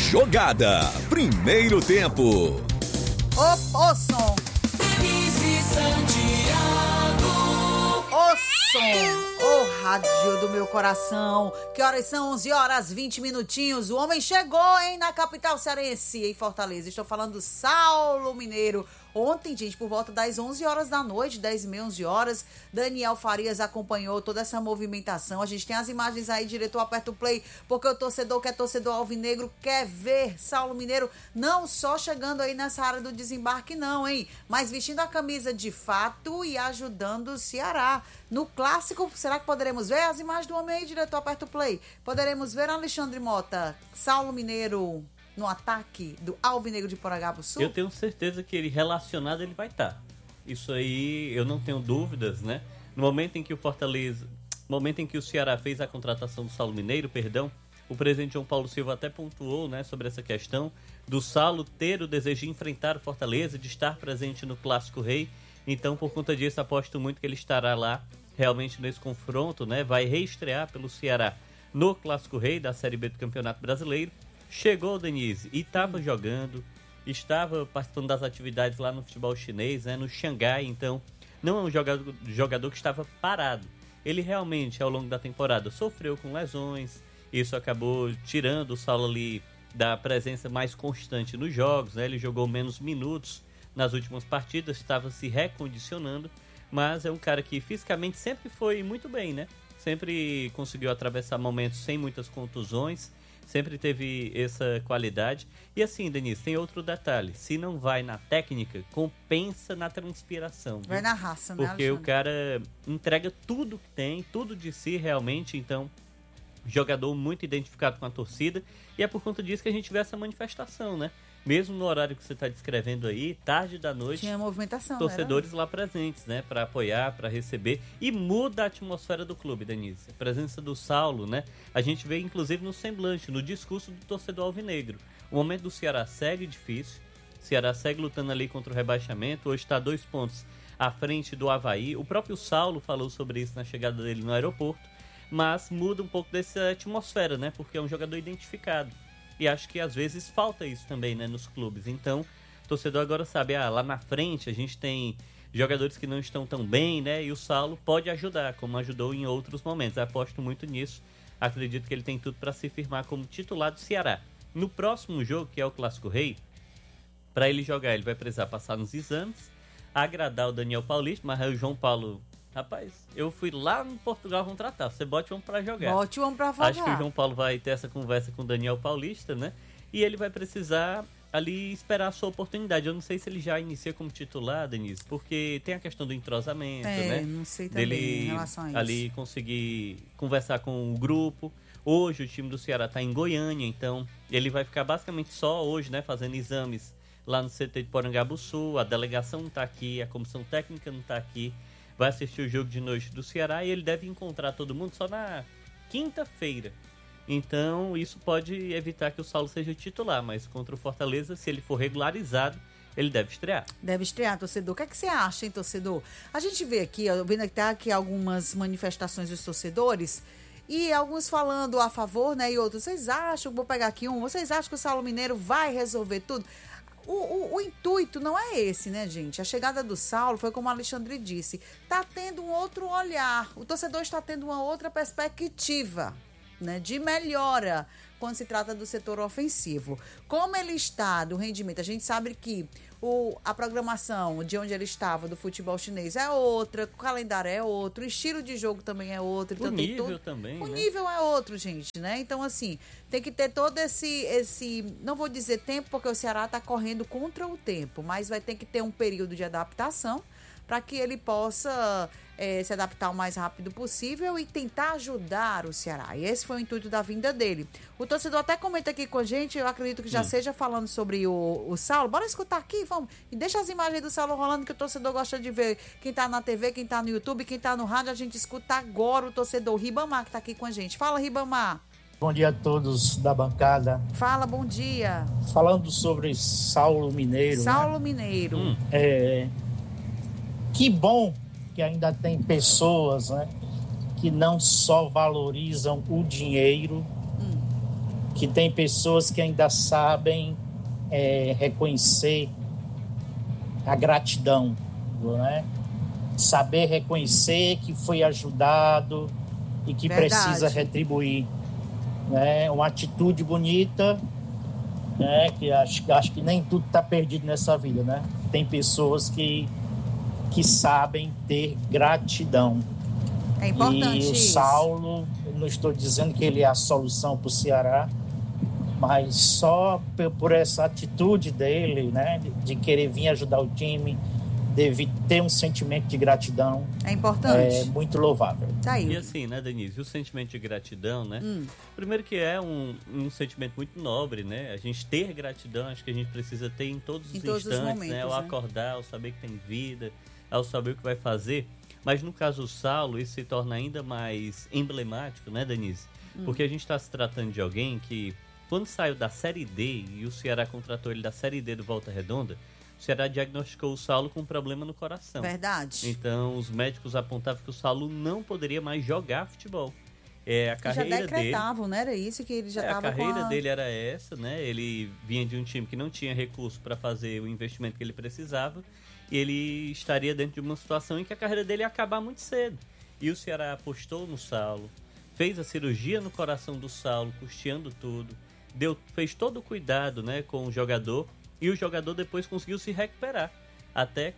Jogada. Primeiro tempo. Ô som. Easy Santiago. Ô som. Ô rádio do meu coração. Que horas são? 11 horas 20 minutinhos. O homem chegou, hein, na capital cearense, em Fortaleza. Estou falando do Saulo Mineiro. Ontem, gente, por volta das 11 horas da noite, 10h30, 11 horas, Daniel Farias acompanhou toda essa movimentação. A gente tem as imagens aí, diretor, aperta o play, porque o torcedor que é torcedor alvinegro quer ver Saulo Mineiro não só chegando aí nessa área do desembarque não, hein, mas vestindo a camisa de fato e ajudando o Ceará. No clássico, será que poderemos ver as imagens do homem aí, diretor, aperta o play? Poderemos ver Alexandre Mota, Saulo Mineiro no ataque do Alvinegro de Porangabuçu? Eu tenho certeza que ele relacionado ele vai estar. Isso aí eu não tenho dúvidas, né? No momento em que o Ceará fez a contratação do Saulo Mineiro, o presidente João Paulo Silva até pontuou, né, sobre essa questão do Saulo ter o desejo de enfrentar o Fortaleza, de estar presente no Clássico Rei. Então, por conta disso, aposto muito que ele estará lá realmente nesse confronto, né? Vai reestrear pelo Ceará no Clássico Rei da Série B do Campeonato Brasileiro. Chegou, Denise, e estava jogando, estava participando das atividades lá no futebol chinês, né, no Xangai. Então, não é um jogador que estava parado. Ele realmente, ao longo da temporada, sofreu com lesões. Isso acabou tirando o Saulo ali da presença mais constante nos jogos, né? Ele jogou menos minutos nas últimas partidas, estava se recondicionando. Mas é um cara que fisicamente sempre foi muito bem, né? Sempre conseguiu atravessar momentos sem muitas contusões. Sempre teve essa qualidade. E assim, Denise, tem outro detalhe. Se não vai na técnica, compensa na transpiração. Vai na raça, né, Porque Alexandre? o cara entrega tudo que tem, tudo de si realmente. Então, jogador muito identificado com a torcida. E é por conta disso que a gente vê essa manifestação, né? Mesmo no horário que você está descrevendo aí, tarde da noite, Tinha movimentação, torcedores lá presentes, né? Para apoiar, para receber. E muda a atmosfera do clube, Denise. A presença do Saulo, né? A gente vê, inclusive, no semblante, no discurso do torcedor alvinegro. O momento do Ceará segue difícil. O Ceará segue lutando ali contra o rebaixamento. Hoje está 2 pontos à frente do Avaí. O próprio Saulo falou sobre isso na chegada dele no aeroporto. Mas muda um pouco dessa atmosfera, né? Porque é um jogador identificado. E acho que às vezes falta isso também, né, nos clubes. Então, o torcedor agora sabe, lá na frente a gente tem jogadores que não estão tão bem, né? E o Saulo pode ajudar, como ajudou em outros momentos. Eu aposto muito nisso. Acredito que ele tem tudo para se firmar como titular do Ceará. No próximo jogo, que é o Clássico Rei, para ele jogar, ele vai precisar passar nos exames, agradar o Daniel Paulista, mas aí o João Paulo... Rapaz, eu fui lá no Portugal contratar. Você bote um pra jogar. Bote um pra jogar. Acho que o João Paulo vai ter essa conversa com o Daniel Paulista, né? E ele vai precisar ali esperar a sua oportunidade. Eu não sei se ele já inicia como titular, Denise, porque tem a questão do entrosamento, né? Não sei também dele em relação a isso. Ali conseguir conversar com o grupo. Hoje o time do Ceará tá em Goiânia, então ele vai ficar basicamente só hoje, né? Fazendo exames lá no CT de Porangabuçu. A delegação não tá aqui, a comissão técnica não tá aqui. Vai assistir o jogo de noite do Ceará e ele deve encontrar todo mundo só na quinta-feira. Então, isso pode evitar que o Saulo seja titular, mas contra o Fortaleza, se ele for regularizado, ele deve estrear. Deve estrear, torcedor. O que é que você acha, hein, torcedor? A gente vê aqui, vendo que tá aqui algumas manifestações dos torcedores e alguns falando a favor, né, e outros, vocês acham, vou pegar aqui vocês acham que o Saulo Mineiro vai resolver tudo? O intuito não é esse, né, gente? A chegada do Saulo foi como o Alexandre disse, tá tendo um outro olhar, o torcedor está tendo uma outra perspectiva, né, de melhora quando se trata do setor ofensivo. Como ele está do rendimento, a gente sabe que a programação de onde ele estava do futebol chinês é outra, o calendário é outro, o estilo de jogo também é outro. O nível também, o né? nível é outro, gente, né? Então, assim, tem que ter todo esse, não vou dizer tempo, porque o Ceará está correndo contra o tempo, mas vai ter que ter um período de adaptação para que ele possa se adaptar o mais rápido possível e tentar ajudar o Ceará. E esse foi o intuito da vinda dele. O torcedor até comenta aqui com a gente, eu acredito que já seja falando sobre o Saulo. Bora escutar aqui, vamos. E deixa as imagens do Saulo rolando, que o torcedor gosta de ver. Quem tá na TV, quem tá no YouTube, quem tá no rádio, a gente escuta agora o torcedor Ribamar, que tá aqui com a gente. Fala, Ribamar. Bom dia a todos da bancada. Fala, bom dia. Falando sobre Saulo Mineiro. Saulo Mineiro. Que bom que ainda tem pessoas, né, que não só valorizam o dinheiro, que tem pessoas que ainda sabem reconhecer a gratidão, né? Saber reconhecer que foi ajudado e que precisa retribuir, né? Uma atitude bonita, né? Que acho que nem tudo está perdido nessa vida, né? Tem pessoas que sabem ter gratidão. É importante e o isso. Saulo, eu não estou dizendo que ele é a solução para o Ceará, mas só por essa atitude dele, né, de querer vir ajudar o time, deve ter um sentimento de gratidão. É importante. É muito louvável. Tá aí. E assim, né, Denise, o sentimento de gratidão, né? Primeiro que é um sentimento muito nobre, né? A gente ter gratidão, acho que a gente precisa ter em todos os instantes, momentos, né? Ao acordar, ao saber que tem vida, ao saber o que vai fazer. Mas no caso do Saulo, isso se torna ainda mais emblemático, né, Denise? Porque a gente está se tratando de alguém que, quando saiu da Série D e o Ceará contratou ele da Série D do Volta Redonda, o Ceará diagnosticou o Saulo com um problema no coração. Verdade. Então, os médicos apontavam que o Saulo não poderia mais jogar futebol. A carreira já decretavam, né? Era isso que ele já estava a carreira dele era essa, né? Ele vinha de um time que não tinha recurso para fazer o investimento que ele precisava e ele estaria dentro de uma situação em que a carreira dele ia acabar muito cedo. E o Ceará apostou no Saulo, fez a cirurgia no coração do Saulo, custeando tudo, fez todo o cuidado, né, com o jogador, e o jogador depois conseguiu se recuperar, até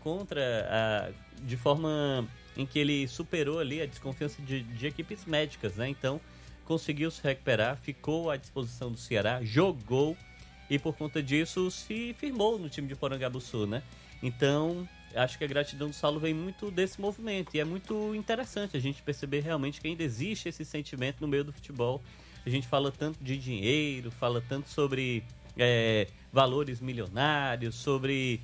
de forma em que ele superou ali a desconfiança de equipes médicas, né? Então conseguiu se recuperar, ficou à disposição do Ceará, jogou e por conta disso se firmou no time de Porangabuçu, né? Então acho que a gratidão do Saulo vem muito desse movimento e é muito interessante a gente perceber realmente que ainda existe esse sentimento no meio do futebol. A gente fala tanto de dinheiro, fala tanto sobre valores milionários, sobre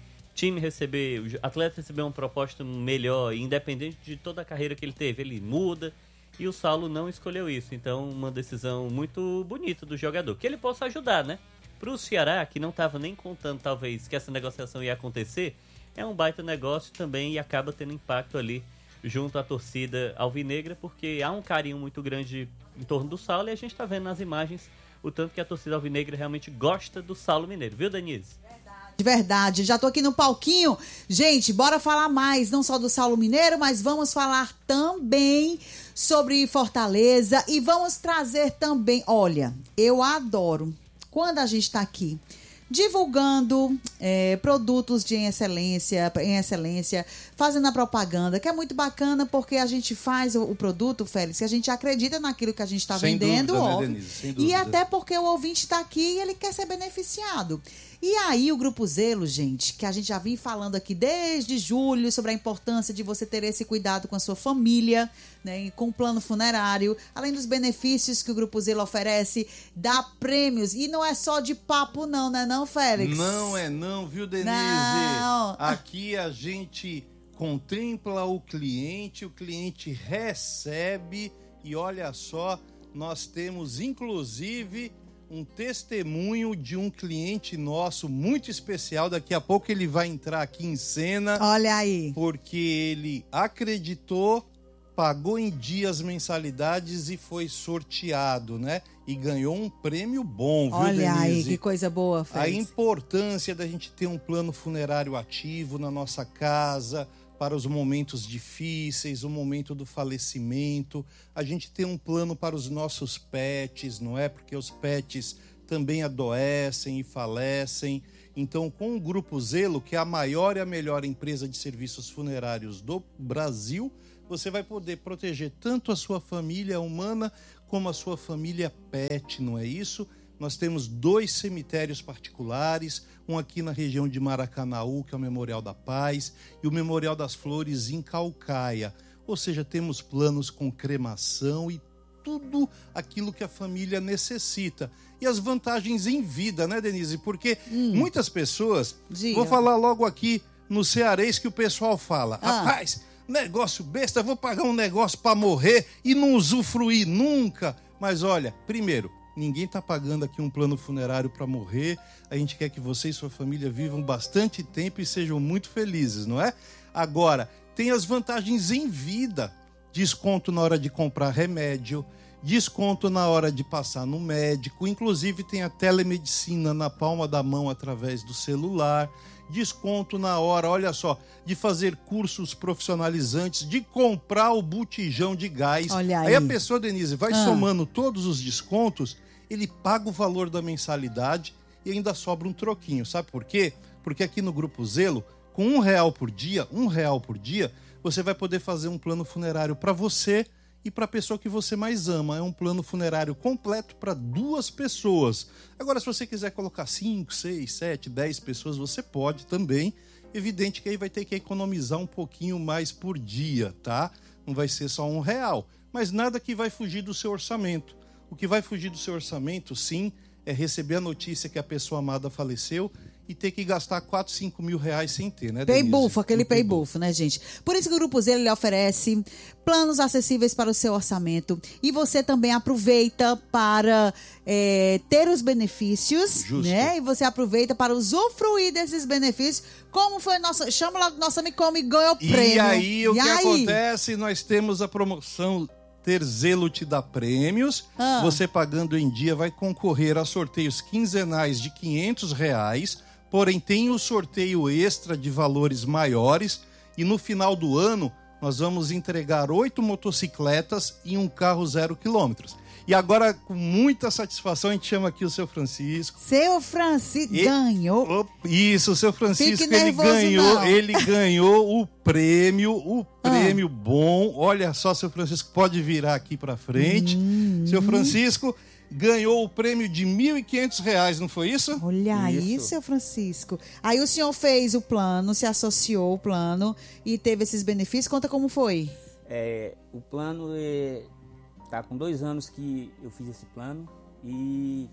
o atleta receber uma proposta melhor, independente de toda a carreira que ele teve, ele muda, e o Saulo não escolheu isso. Então, uma decisão muito bonita do jogador, que ele possa ajudar, né? Para o Ceará, que não estava nem contando, talvez, que essa negociação ia acontecer, é um baita negócio também e acaba tendo impacto ali junto à torcida alvinegra, porque há um carinho muito grande em torno do Saulo e a gente está vendo nas imagens o tanto que a torcida alvinegra realmente gosta do Saulo Mineiro, viu, Denise? De verdade, já tô aqui no palquinho. Gente, bora falar mais, não só do Saulo Mineiro, mas vamos falar também sobre Fortaleza e vamos trazer também, olha, eu adoro quando a gente tá aqui divulgando produtos em excelência, fazendo a propaganda, que é muito bacana porque a gente faz o produto, Félix, que a gente acredita naquilo que a gente está vendendo, dúvida, óbvio. né, Denise? Sem dúvida. E até porque o ouvinte está aqui e ele quer ser beneficiado. E aí o Grupo Zelo, gente, que a gente já vem falando aqui desde julho sobre a importância de você ter esse cuidado com a sua família, né, com o plano funerário, além dos benefícios que o Grupo Zelo oferece, dá prêmios. E não é só de papo não, né não, Félix? Não é não, viu, Denise? Não. Aqui a gente contempla o cliente recebe e olha só, nós temos inclusive um testemunho de um cliente nosso muito especial. Daqui a pouco ele vai entrar aqui em cena. Olha aí. Porque ele acreditou, pagou em dia as mensalidades e foi sorteado, né? E ganhou um prêmio bom, viu, Olha Denise? aí, que coisa boa, Félix. A importância da gente ter um plano funerário ativo na nossa casa, para os momentos difíceis, o momento do falecimento. A gente tem um plano para os nossos pets, não é? Porque os pets também adoecem e falecem. Então, com o Grupo Zelo, que é a maior e a melhor empresa de serviços funerários do Brasil, você vai poder proteger tanto a sua família humana como a sua família pet, não é isso? Nós temos 2 cemitérios particulares, um aqui na região de Maracanaú, que é o Memorial da Paz, e o Memorial das Flores em Caucaia. Ou seja, temos planos com cremação e tudo aquilo que a família necessita. E as vantagens em vida, né, Denise? Porque muitas pessoas, vou falar logo aqui no cearês que o pessoal fala, rapaz, negócio besta, vou pagar um negócio para morrer e não usufruir nunca. Mas olha, primeiro, ninguém está pagando aqui um plano funerário para morrer. A gente quer que você e sua família vivam bastante tempo e sejam muito felizes, não é? Agora, tem as vantagens em vida. Desconto na hora de comprar remédio, desconto na hora de passar no médico, inclusive tem a telemedicina na palma da mão através do celular, desconto na hora, olha só, de fazer cursos profissionalizantes, de comprar o botijão de gás. Olha aí a pessoa, Denise, vai Ah. somando todos os descontos, ele paga o valor da mensalidade e ainda sobra um troquinho. Sabe por quê? Porque aqui no Grupo Zelo, com R$1 por dia, você vai poder fazer um plano funerário para você e para a pessoa que você mais ama. É um plano funerário completo para 2 pessoas. Agora, se você quiser colocar 5, 6, 7, 10 pessoas, você pode também. Evidente que aí vai ter que economizar um pouquinho mais por dia, tá? Não vai ser só R$1, mas nada que vai fugir do seu orçamento. O que vai fugir do seu orçamento, sim, é receber a notícia que a pessoa amada faleceu e ter que gastar 4, 5 mil reais sem ter, né, Denise? Pay-buff, aquele pay-buff, né, gente? Por isso que o Grupo Zelo ele oferece planos acessíveis para o seu orçamento. E você também aproveita para ter os benefícios, Justo. né? E você aproveita para usufruir desses benefícios. Como foi nossa... Chama logo nossa amiga como ganhou prêmio. E aí, o que acontece? Nós temos a promoção Ter Zelo te dá prêmios. Ah. Você pagando em dia vai concorrer a sorteios quinzenais de R$500. Porém, tem o sorteio extra de valores maiores. E no final do ano, nós vamos entregar 8 motocicletas e um carro 0 quilômetros. E agora, com muita satisfação, a gente chama aqui o seu Francisco. Seu Francisco ganhou. Isso, o seu Francisco, Fique nervoso, não. ele ganhou o prêmio bom. Olha só, seu Francisco, pode virar aqui para frente. Seu Francisco ganhou o prêmio de R$1.500, não foi isso? Olha aí, seu Francisco. Aí o senhor fez o plano, se associou ao plano e teve esses benefícios. Conta como foi. O plano tá com 2 anos que eu fiz esse plano e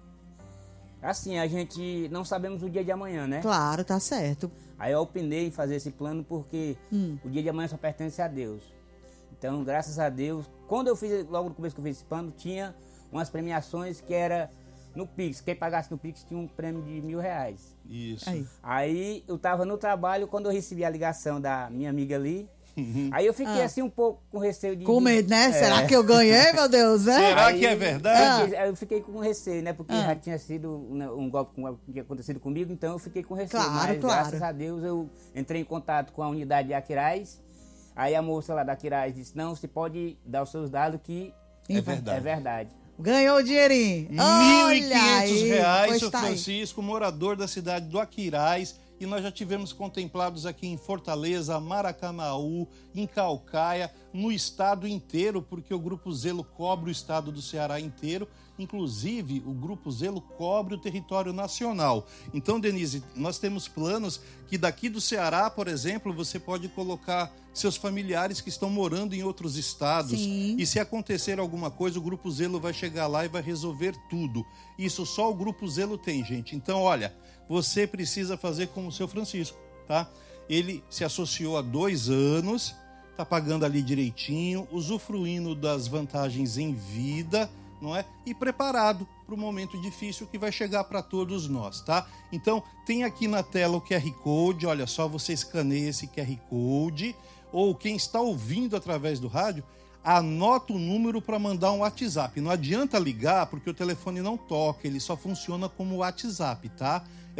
assim, a gente não sabemos o dia de amanhã, né? Claro, tá certo. Aí eu opinei em fazer esse plano porque o dia de amanhã só pertence a Deus. Então, graças a Deus, quando eu fiz, logo no começo que eu fiz esse plano, tinha umas premiações que era no Pix. Quem pagasse no Pix tinha um prêmio de R$1.000. Isso. Aí eu tava no trabalho, quando eu recebi a ligação da minha amiga ali, aí eu fiquei assim um pouco com receio de... Com medo, né? Será que eu ganhei, meu Deus? Né? Será que é verdade? Aí eu fiquei com receio, né? Porque já tinha sido um golpe que tinha acontecido comigo, então eu fiquei com receio. Claro, mas claro. graças a Deus eu entrei em contato com a unidade de Aquiraz. Aí a moça lá da Aquiraz disse, não, você pode dar os seus dados que É verdade. é verdade. Ganhou o dinheirinho. R$1.500, seu tá aí. Francisco, morador da cidade do Aquiraz. E nós já tivemos contemplados aqui em Fortaleza, Maracanaú, em Caucaia, no estado inteiro, porque o Grupo Zelo cobre o estado do Ceará inteiro. Inclusive, o Grupo Zelo cobre o território nacional. Então, Denise, nós temos planos que daqui do Ceará, por exemplo, você pode colocar seus familiares que estão morando em outros estados. Sim. E se acontecer alguma coisa, o Grupo Zelo vai chegar lá e vai resolver tudo. Isso só o Grupo Zelo tem, gente. Então, olha, você precisa fazer como o seu Francisco, tá? Ele se associou há 2 anos, tá pagando ali direitinho, usufruindo das vantagens em vida, não é? E preparado para o momento difícil que vai chegar para todos nós, tá? Então, tem aqui na tela o QR Code, olha só, você escaneia esse QR Code, ou quem está ouvindo através do rádio, anota o número para mandar um WhatsApp. Não adianta ligar, porque o telefone não toca, ele só funciona como WhatsApp, tá? É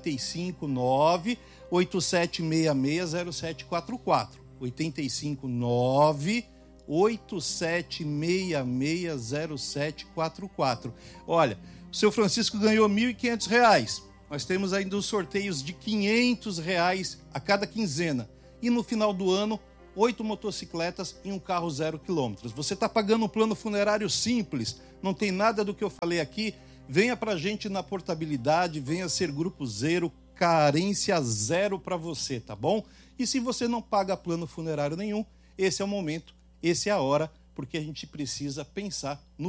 859-8766-0744. 859-8766-0744. Olha, o seu Francisco ganhou R$1.500. Nós temos ainda os sorteios de R$500 a cada quinzena. E no final do ano, 8 motocicletas e um carro 0 quilômetros. Você está pagando um plano funerário simples, não tem nada do que eu falei aqui. Venha pra gente na portabilidade, venha ser Grupo Zero, carência 0 para você, tá bom? E se você não paga plano funerário nenhum, esse é o momento, esse é a hora, porque a gente precisa pensar no